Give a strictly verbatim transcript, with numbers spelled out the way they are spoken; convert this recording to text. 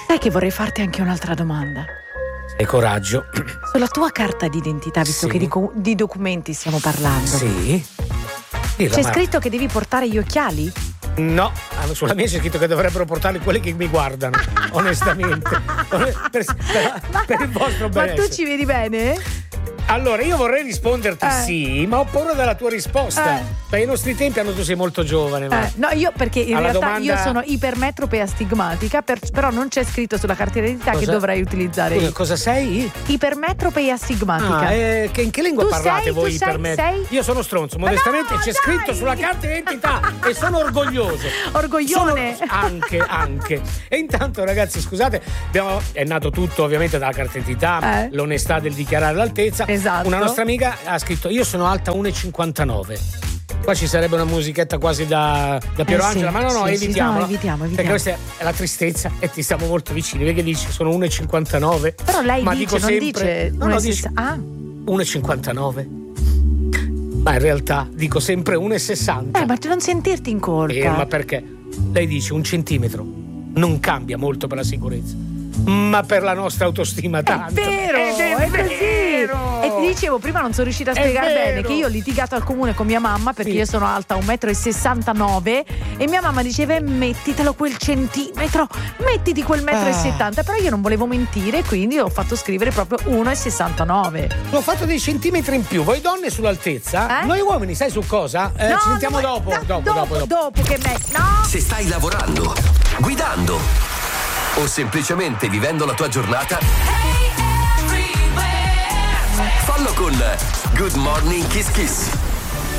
Sai che vorrei farti anche un'altra domanda. E coraggio. Sulla tua carta d'identità, visto Sì. che di, co- di documenti stiamo parlando, Sì. Dirla, c'è ma- scritto che devi portare gli occhiali? No, sulla mia c'è scritto che dovrebbero portarli quelli che mi guardano, onestamente. Per, per- per il vostro Ma benessere. tu ci vedi bene? Allora, io vorrei risponderti Eh. sì, ma ho paura della tua risposta. Eh. Perché i nostri tempi hanno, tu sei molto giovane. Ma... Eh, no, io perché in Alla realtà domanda- io sono ipermetrope e astigmatica, per- però non c'è scritto sulla carta d'identità che Cosa? dovrei utilizzare Scusa, io. cosa sei? Ipermetrope e astigmatica. Ah, eh, che, in che lingua Tu parlate sei- voi tu sei- per me? sei? Io sono stronzo, modestamente no, c'è dai! scritto sulla carta d'identità e sono orgoglioso. Orgoglione. Sono- anche, anche. E intanto, ragazzi, scusate, abbiamo- è nato tutto ovviamente dalla carta d'identità, Eh. l'onestà del dichiarare l'altezza. Esatto. Una nostra amica ha scritto: io sono alta uno e cinquantanove. Qua ci sarebbe una musichetta quasi da, da Piero Eh, Angela, sì, ma no, no, sì, sì, evitiamola. no, evitiamo, evitiamo. Perché questa è la tristezza e ti stiamo molto vicini. Perché dici sono uno e cinquantanove? Però lei ma dice, dico non sempre, dice. no, non no, è dice sessa- ah, uno e cinquantanove. Ma in realtà dico sempre uno e sessanta. eh, ma non sentirti in colpa. Eh, ma perché? Lei dice un centimetro non cambia molto per la sicurezza, ma per la nostra autostima tanto. È vero, Ed è, è così. vero. E ti dicevo prima, non sono riuscita a È spiegare vero. bene che io ho litigato al comune con mia mamma perché Sì. io sono alta un metro e sessantanove e mia mamma diceva "Eh, mettitelo quel centimetro, mettiti quel metro e Ah. settanta", però io non volevo mentire, quindi ho fatto scrivere proprio uno e sessantanove. L'ho fatto dei centimetri in più. Voi donne sull'altezza? Eh? Noi uomini, sai su cosa? Eh, No, ci sentiamo no, dopo. no, dopo, dopo, dopo, dopo. dopo che me. No! Se stai lavorando, guidando o semplicemente vivendo la tua giornata, fallo con Good Morning Kiss Kiss.